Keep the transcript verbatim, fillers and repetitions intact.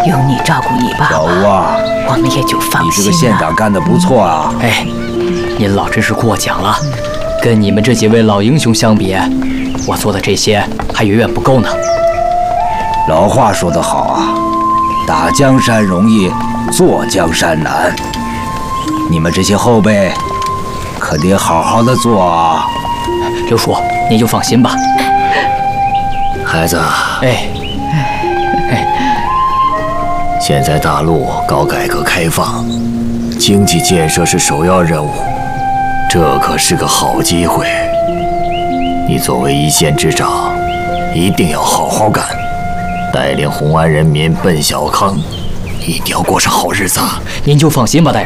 有你照顾你爸爸， 老吴啊， 我们也就放心了。 你这个县长干得不错啊！ 哎，您老真是过奖了，跟你们这几位老英雄相比，我做的这些还远远不够呢。 老话说得好啊，打江山容易，坐江山难。你们这些后辈可得好好的做啊！ 刘叔，您就放心吧。 孩子， 哎， 现在大陆搞改革开放，经济建设是首要任务，这可是个好机会。你作为一县之长，一定要好好干，带领红安人民奔小康，一定要过上好日子。 您就放心吧，大夫。